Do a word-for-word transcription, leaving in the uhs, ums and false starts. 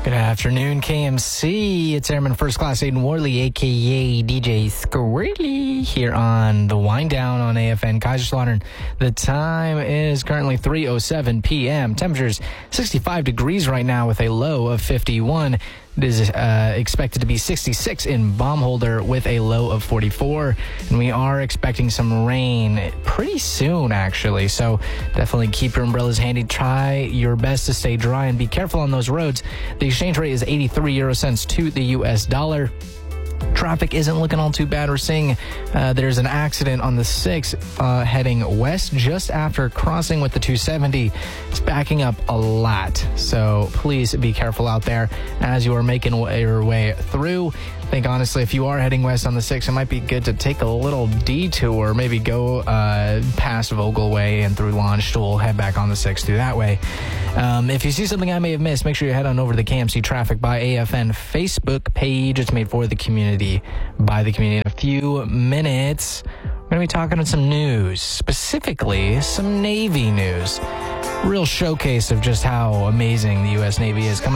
Good afternoon, K M C. It's Airman First Class Aiden Worley, a k a. D J Squirrely, here on the Wind Down on A F N Kaiserslautern. The time is currently three oh seven p.m. Temperatures sixty-five degrees right now with a low of fifty-one. It is uh, expected to be sixty-six in Baumholder with a low of forty-four. And we are expecting some rain pretty soon, actually. So definitely keep your umbrellas handy. Try your best to stay dry and be careful on those roads. The exchange rate is eighty-three euro cents to the U S dollar. Traffic isn't looking all too bad. We're seeing uh, there's an accident on the six uh, heading west just after crossing with the two seventy. It's backing up a lot, so please be careful out there as you are making your way through. I think, honestly, if you are heading west on the six, it might be good to take a little detour, maybe go uh, past Vogelway and through Launchstoel, head back on the six through that way. Um, if you see something I may have missed, make sure you head on over to the K M C Traffic by A F N Facebook page. It's made for the community, by the community. In a few minutes, we're going to be talking on some news, specifically some Navy news. Real showcase of just how amazing the U S Navy is. Coming